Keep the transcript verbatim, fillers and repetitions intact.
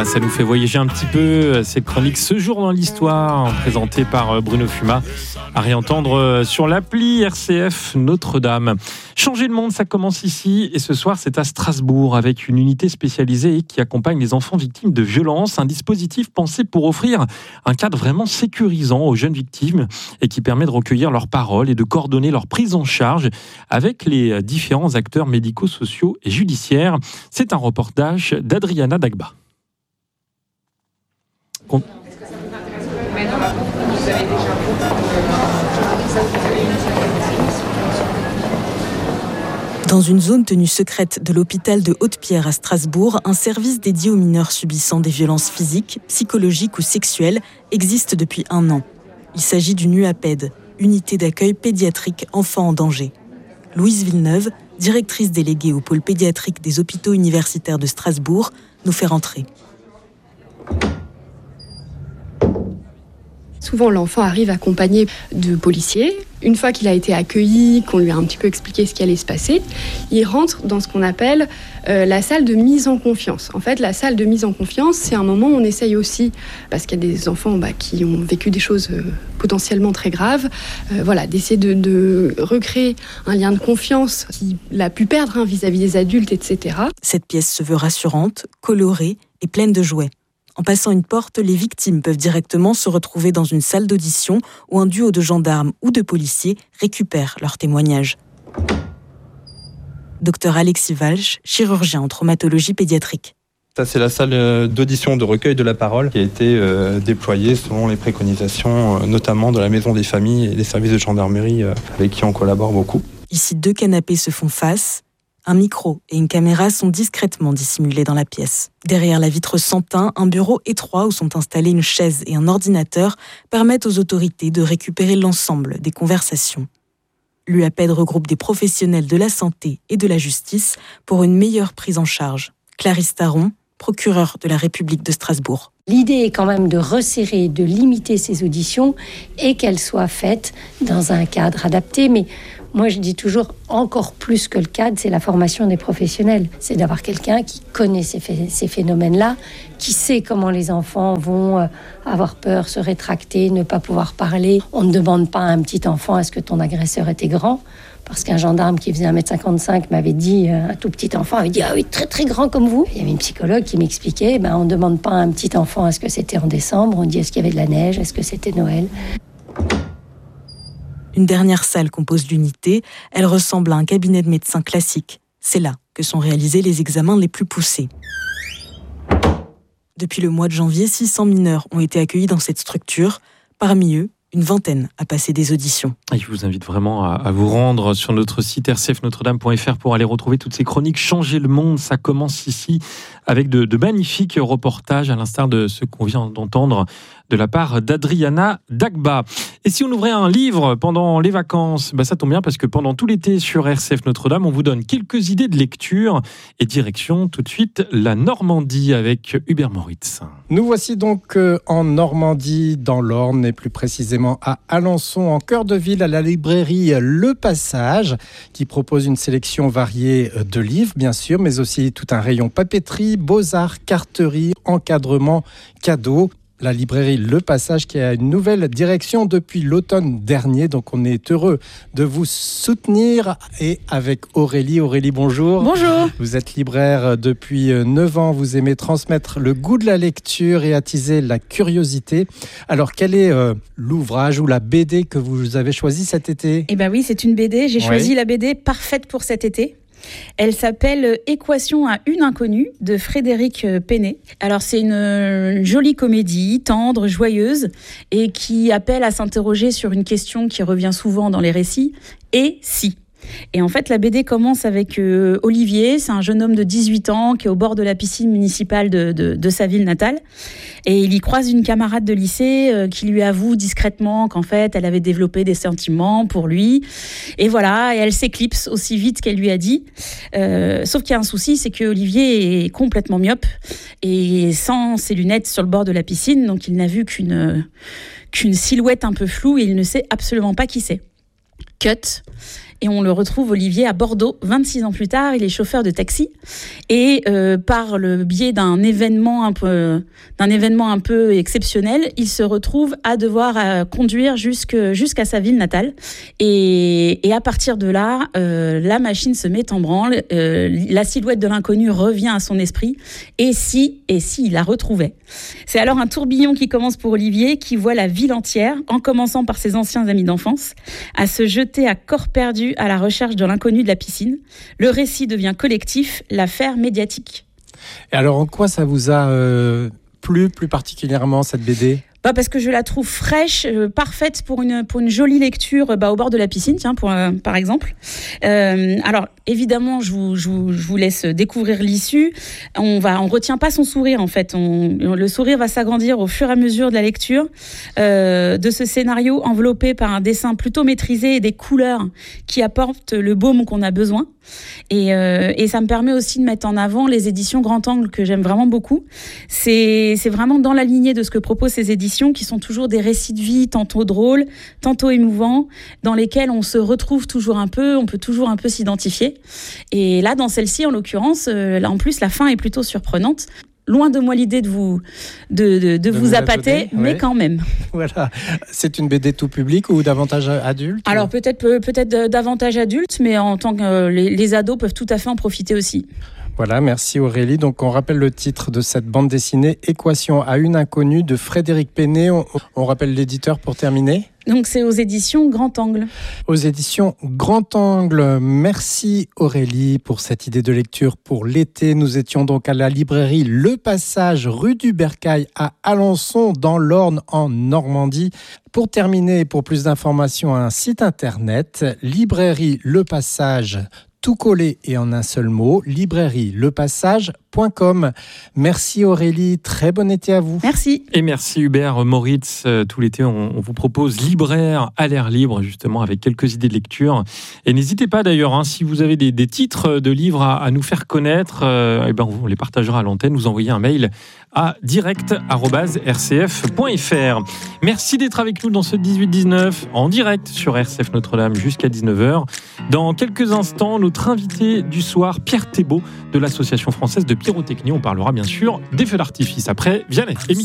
Voilà, ça nous fait voyager un petit peu cette chronique Ce jour dans l'histoire, présentée par Bruno Fumat, à réentendre sur l'appli R C F Notre-Dame. Changer le monde, ça commence ici, et ce soir c'est à Strasbourg, avec une unité spécialisée qui accompagne les enfants victimes de violences, un dispositif pensé pour offrir un cadre vraiment sécurisant aux jeunes victimes et qui permet de recueillir leurs paroles et de coordonner leur prise en charge avec les différents acteurs médico-sociaux et judiciaires. C'est un reportage d'Adriana Dagba. Con- Dans une zone tenue secrète de l'hôpital de Haute-Pierre à Strasbourg, un service dédié aux mineurs subissant des violences physiques, psychologiques ou sexuelles existe depuis un an. Il s'agit d'une U A P E D, Unité d'accueil pédiatrique enfants en danger. Louise Villeneuve, directrice déléguée au pôle pédiatrique des hôpitaux universitaires de Strasbourg, nous fait rentrer. Souvent, l'enfant arrive accompagné de policiers. Une fois qu'il a été accueilli, qu'on lui a un petit peu expliqué ce qui allait se passer, il rentre dans ce qu'on appelle euh, la salle de mise en confiance. En fait, la salle de mise en confiance, c'est un moment où on essaye aussi, parce qu'il y a des enfants bah, qui ont vécu des choses euh, potentiellement très graves, euh, voilà, d'essayer de, de recréer un lien de confiance qu'il a pu perdre hein, vis-à-vis des adultes, et cetera. Cette pièce se veut rassurante, colorée et pleine de jouets. En passant une porte, les victimes peuvent directement se retrouver dans une salle d'audition où un duo de gendarmes ou de policiers récupère leurs témoignages. Docteur Alexis Walsh, chirurgien en traumatologie pédiatrique. Ça, c'est la salle d'audition de recueil de la parole qui a été euh, déployée selon les préconisations, euh, notamment de la Maison des familles et des services de gendarmerie euh, avec qui on collabore beaucoup. Ici, deux canapés se font face. Un micro et une caméra sont discrètement dissimulés dans la pièce. Derrière la vitre sans teint, un bureau étroit où sont installés une chaise et un ordinateur permettent aux autorités de récupérer l'ensemble des conversations. L'U A P E D regroupe des professionnels de la santé et de la justice pour une meilleure prise en charge. Clarisse Taron, procureure de la République de Strasbourg. L'idée est quand même de resserrer, de limiter ces auditions et qu'elles soient faites dans un cadre adapté. Mais moi, je dis toujours, encore plus que le cadre, c'est la formation des professionnels. C'est d'avoir quelqu'un qui connaît ces, ph- ces phénomènes-là, qui sait comment les enfants vont avoir peur, se rétracter, ne pas pouvoir parler. On ne demande pas à un petit enfant, est-ce que ton agresseur était grand ? Parce qu'un gendarme qui faisait un mètre cinquante-cinq m'avait dit, un tout petit enfant avait dit « Ah oui, très très grand comme vous ». Il y avait une psychologue qui m'expliquait, ben, on ne demande pas à un petit enfant est-ce que c'était en décembre, on dit est-ce qu'il y avait de la neige, est-ce que c'était Noël. Une dernière salle compose l'unité, elle ressemble à un cabinet de médecin classique. C'est là que sont réalisés les examens les plus poussés. Depuis le mois de janvier, six cents mineurs ont été accueillis dans cette structure. Parmi eux, une vingtaine a passé des auditions. Et je vous invite vraiment à, à vous rendre sur notre site r c f notre dame point f r pour aller retrouver toutes ces chroniques. Changer le monde, ça commence ici avec de, de magnifiques reportages, à l'instar de ce qu'on vient d'entendre de la part d'Adriana Dagba. Et si on ouvrait un livre pendant les vacances, bah ça tombe bien parce que pendant tout l'été sur R C F Notre-Dame, on vous donne quelques idées de lecture et direction tout de suite la Normandie avec Hubert Moritz. Nous voici donc en Normandie, dans l'Orne, et plus précisément à Alençon, en cœur de ville, à la librairie Le Passage, qui propose une sélection variée de livres, bien sûr, mais aussi tout un rayon papeterie, beaux-arts, carterie, encadrement, cadeaux. La librairie Le Passage qui a une nouvelle direction depuis l'automne dernier. Donc on est heureux de vous soutenir. Et avec Aurélie. Aurélie, bonjour. Bonjour. Vous êtes libraire depuis neuf ans. Vous aimez transmettre le goût de la lecture et attiser la curiosité. Alors quel est euh, l'ouvrage ou la B D que vous avez choisi cet été ? Eh bien oui, c'est une B D. J'ai Oui. choisi la B D parfaite pour cet été. Elle s'appelle Équation à une inconnue de Frédéric Pennet. Alors c'est une jolie comédie, tendre, joyeuse et qui appelle à s'interroger sur une question qui revient souvent dans les récits. Et si ? Et en fait, la B D commence avec euh, Olivier, c'est un jeune homme de dix-huit ans qui est au bord de la piscine municipale de, de, de sa ville natale. Et il y croise une camarade de lycée euh, qui lui avoue discrètement qu'en fait, elle avait développé des sentiments pour lui. Et voilà, et elle s'éclipse aussi vite qu'elle lui a dit. Euh, sauf qu'il y a un souci, c'est que Olivier est complètement myope et sans ses lunettes sur le bord de la piscine, donc il n'a vu qu'une, qu'une silhouette un peu floue et il ne sait absolument pas qui c'est. Cut. et on le retrouve, Olivier, à Bordeaux. vingt-six ans plus tard, il est chauffeur de taxi et euh, par le biais d'un événement un peu, d'un événement un peu exceptionnel, il se retrouve à devoir euh, conduire jusque, jusqu'à sa ville natale. Et, et à partir de là, euh, la machine se met en branle, euh, la silhouette de l'inconnu revient à son esprit. Et si, et si il la retrouvait. C'est alors un tourbillon qui commence pour Olivier, qui voit la ville entière, en commençant par ses anciens amis d'enfance, à se jeter à corps perdu à la recherche de l'inconnu de la piscine. Le récit devient collectif, l'affaire médiatique. Et alors, en quoi ça vous a euh, plu plus particulièrement, cette B D ? Bah parce que je la trouve fraîche, euh, parfaite pour une, pour une jolie lecture bah, au bord de la piscine, tiens, pour, euh, par exemple. Euh, alors, évidemment, je vous, je, vous, je vous laisse découvrir l'issue. On va, on retient pas son sourire, en fait. On, le sourire va s'agrandir au fur et à mesure de la lecture euh, de ce scénario enveloppé par un dessin plutôt maîtrisé et des couleurs qui apportent le baume qu'on a besoin. Et, euh, et ça me permet aussi de mettre en avant les éditions Grand Angle que j'aime vraiment beaucoup. C'est, c'est vraiment dans la lignée de ce que proposent ces éditions qui sont toujours des récits de vie, tantôt drôles, tantôt émouvants, dans lesquels on se retrouve toujours un peu, on peut toujours un peu s'identifier. Et là, dans celle-ci, en l'occurrence, euh, là, en plus, la fin est plutôt surprenante. Loin de moi l'idée de vous, de, de, de de vous appâter, mais ouais. Quand même. Voilà. C'est une B D tout public ou davantage adulte ? Alors peut-être, peut-être davantage adulte, mais en tant que euh, les, les ados peuvent tout à fait en profiter aussi. Voilà, merci Aurélie. Donc on rappelle le titre de cette bande dessinée, Équation à une inconnue de Frédéric Pennet. On, on rappelle l'éditeur pour terminer ? Donc c'est aux éditions Grand Angle. Aux éditions Grand Angle. Merci Aurélie pour cette idée de lecture pour l'été. Nous étions donc à la librairie Le Passage, rue du Bercail à Alençon, dans l'Orne, en Normandie. Pour terminer, pour plus d'informations, un site internet, librairie Le Passage, tout collé et en un seul mot, librairie le passage point com. Merci Aurélie, très bon été à vous. Merci. Et merci Hubert Moritz. Tout l'été, on, on vous propose libraire à l'air libre, justement, avec quelques idées de lecture. Et n'hésitez pas d'ailleurs, hein, si vous avez des, des titres de livres à, à nous faire connaître, euh, eh ben, on les partagera à l'antenne. Vous envoyez un mail à direct arobase r c f point f r. Merci d'être avec nous dans ce dix-huit dix-neuf en direct sur R C F Notre-Dame jusqu'à dix-neuf heures. Dans quelques instants, notre invité du soir, Pierre Thébault de l'Association française de pyrotechnie. On parlera bien sûr des feux d'artifice. Après, Vianney.